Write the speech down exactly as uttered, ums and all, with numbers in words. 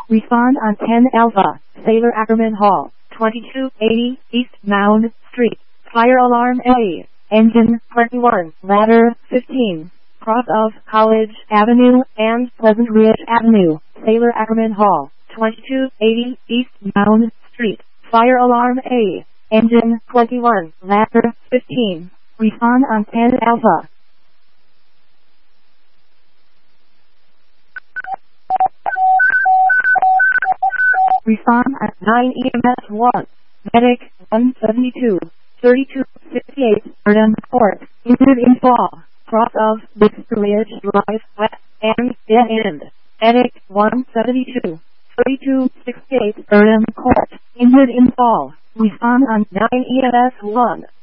Respond on ten Alpha, Sailor Ackerman Hall, twenty-two eighty East Mound Street. Fire alarm A. Engine twenty-one, ladder fifteen. Cross of College Avenue and Pleasant Ridge Avenue, Sailor Ackerman Hall, twenty-two eighty East Mound Street. Fire alarm A. Engine twenty-one, ladder fifteen. Respond on ten Alpha. Respond at nine E M S one. Medic one seventy-two, thirty-two sixty-eight, Erdem Court. Injured in fall. Cross of Pleasant Ridge Drive, west and dead end. Medic one seventy-two, thirty-two sixty-eight, Erdem Court. Injured in fall. Respond on nine E M S one.